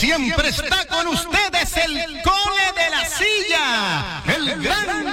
siempre está con ustedes el Cole de la Silla, el gran